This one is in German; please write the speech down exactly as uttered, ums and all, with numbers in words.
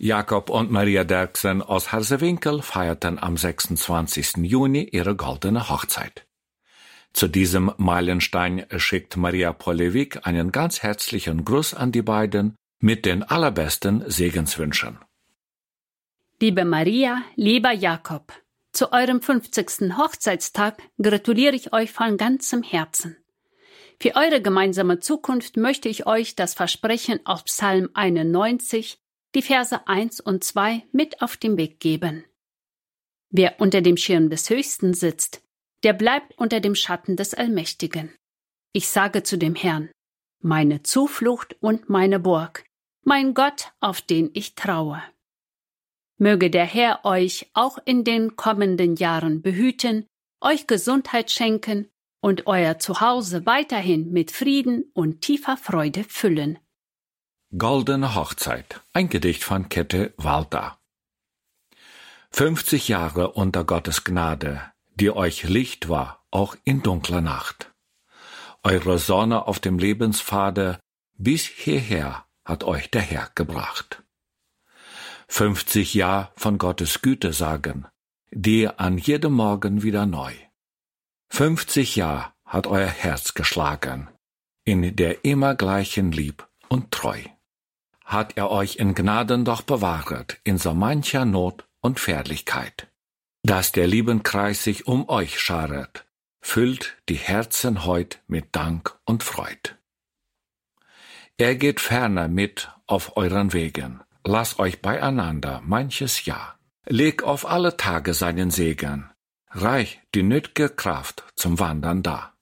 Jakob und Maria Derksen aus Harsewinkel feierten am sechsundzwanzigsten Juni ihre goldene Hochzeit. Zu diesem Meilenstein schickt Maria Polewik einen ganz herzlichen Gruß an die beiden mit den allerbesten Segenswünschen. Liebe Maria, lieber Jakob, zu eurem fünfzigsten Hochzeitstag gratuliere ich euch von ganzem Herzen. Für eure gemeinsame Zukunft möchte ich euch das Versprechen aus Psalm einundneunzig, die Verse eins und zwei, mit auf den Weg geben. Wer unter dem Schirm des Höchsten sitzt, der bleibt unter dem Schatten des Allmächtigen. Ich sage zu dem Herrn, meine Zuflucht und meine Burg, mein Gott, auf den ich traue. Möge der Herr euch auch in den kommenden Jahren behüten, euch Gesundheit schenken und euer Zuhause weiterhin mit Frieden und tiefer Freude füllen. Goldene Hochzeit, ein Gedicht von Käthe Walter. fünfzig Jahre unter Gottes Gnade, die euch Licht war, auch in dunkler Nacht. Eure Sonne auf dem Lebenspfade, bis hierher hat euch der Herr gebracht. fünfzig Jahre von Gottes Güte sagen, die an jedem Morgen wieder neu. fünfzig Jahre hat euer Herz geschlagen, in der immer gleichen Lieb und Treu. Hat er euch in Gnaden doch bewahret, in so mancher Not und Fährlichkeit. Dass der lieben Kreis sich um euch scharet, füllt die Herzen heut mit Dank und Freud. Er geht ferner mit auf euren Wegen, lasst euch beieinander manches Jahr. Leg auf alle Tage seinen Segen, reich die nöt'ge Kraft zum Wandern da.